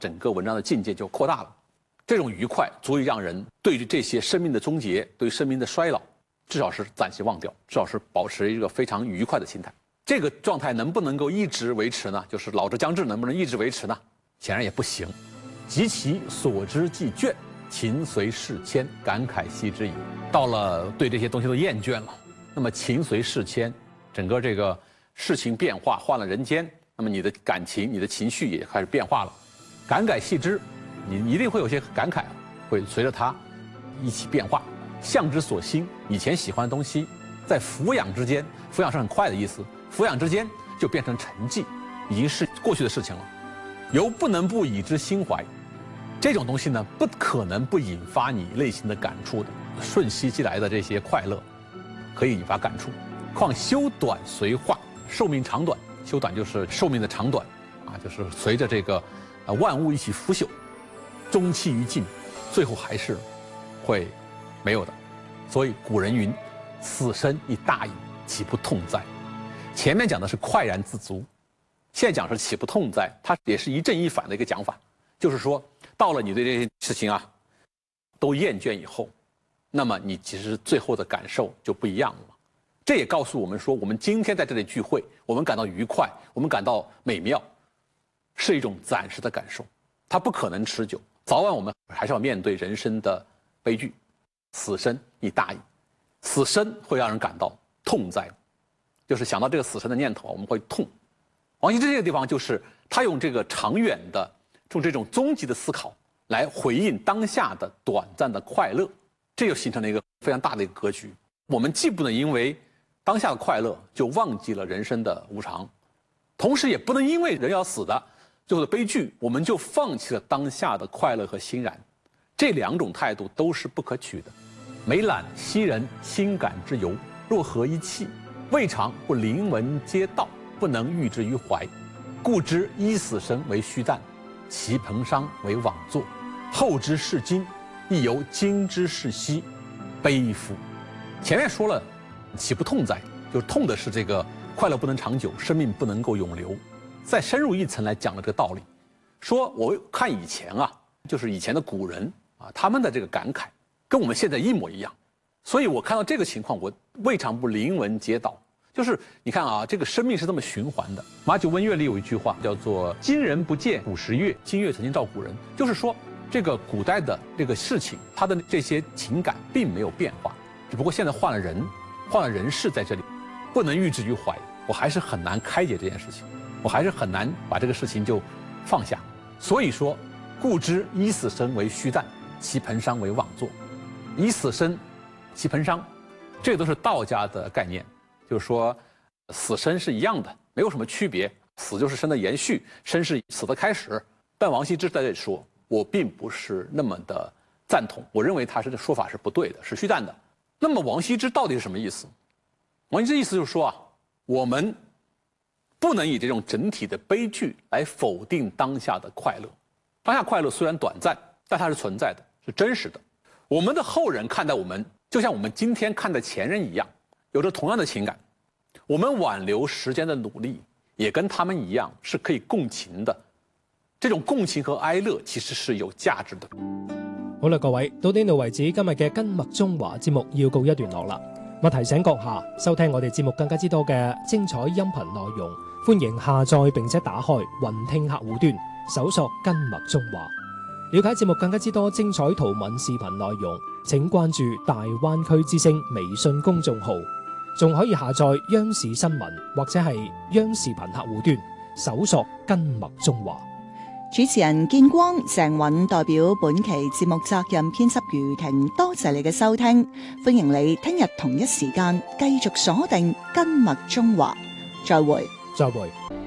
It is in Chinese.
整个文章的境界就扩大了。这种愉快足以让人对于这些生命的终结，对生命的衰老，至少是暂时忘掉，至少是保持一个非常愉快的心态。这个状态能不能够一直维持呢？就是老之将至能不能一直维持呢？显然也不行。及其所知既倦，情随事迁，感慨系之矣。到了对这些东西都厌倦了，那么情随事迁，整个这个事情变化，换了人间，那么你的感情、你的情绪也开始变化了。感慨系之，你一定会有些感慨，会随着它一起变化。向之所欣，以前喜欢的东西，在俯仰之间，俯仰是很快的意思，俯仰之间就变成沉寂，已经是过去的事情了。由不能不以之心怀，这种东西呢，不可能不引发你内心的感触的。瞬息即来的这些快乐，可以引发感触。况修短随化，寿命长短，修短就是寿命的长短，就是随着这个万物一起腐朽，终期于尽，最后还是会没有的。所以古人云：“死生亦大矣，岂不痛哉？”前面讲的是快然自足，现在讲是岂不痛哉，它也是一正一反的一个讲法，就是说，到了你对这些事情都厌倦以后，那么你其实最后的感受就不一样了。这也告诉我们说，我们今天在这里聚会，我们感到愉快，我们感到美妙，是一种暂时的感受，它不可能持久。早晚我们还是要面对人生的悲剧，死生亦大矣。死生会让人感到痛哉，就是想到这个死生的念头，我们会痛。王羲之这个地方就是他用这个长远的，用这种终极的思考来回应当下的短暂的快乐，这就形成了一个非常大的一个格局。我们既不能因为当下的快乐就忘记了人生的无常，同时也不能因为人要死的最后的悲剧，我们就放弃了当下的快乐和欣然。这两种态度都是不可取的。每览昔人心感之由，若合一气，未尝不临文皆道，不能喻之于怀。故知依死生为虚诞，其彭殇为枉作。后之视今，亦犹今之视昔，悲夫！前面说了，岂不痛哉？就是痛的是这个快乐不能长久，生命不能够永留。再深入一层来讲了这个道理，说我看以前就是以前的古人他们的这个感慨跟我们现在一模一样，所以我看到这个情况，我未尝不临文皆道。就是你看这个生命是这么循环的。马九温乐里有一句话叫做“今人不见古时月，今月曾经照古人”，就是说这个古代的这个事情，它的这些情感并没有变化，只不过现在换了人，换了人事在这里，不能喻之于怀。我还是很难开解这件事情，我还是很难把这个事情就放下。所以说，故知依死生为虚诞，其彭殇为枉作。依死生，其彭殇，这个都是道家的概念，就是说死生是一样的，没有什么区别。死就是生的延续，生是死的开始。但王羲之在这里说，我并不是那么的赞同，我认为他的说法是不对的，是虚诞的。那么王羲之到底是什么意思？王羲之意思就是说我们不能以这种整体的悲剧来否定当下的快乐。当下快乐虽然短暂，但它是存在的，是真实的。我们的后人看待我们，就像我们今天看待前人一样，有着同样的情感。我们挽留时间的努力，也跟他们一样，是可以共情的。這種共情和哀樂其實是有價值的。 好啦，各位，到呢度為止，今日嘅根脈中華節目要告一段落啦。我提醒閣下收聽我哋節目更加之多嘅精彩音頻內容，歡迎下載並且打開雲聽客戶端，搜索根脈中華。了解節目更加之多精彩圖文視頻內容，請關注大灣區之聲微信公眾號，仲可以下載央視新聞或者係央視頻客戶端，搜索根脈中華。 主持人建光、鄭允代表本期節目責任編輯余婷，多謝你嘅收聽，歡迎你聽日同一時間繼續鎖定根脈中華，再會。 再會。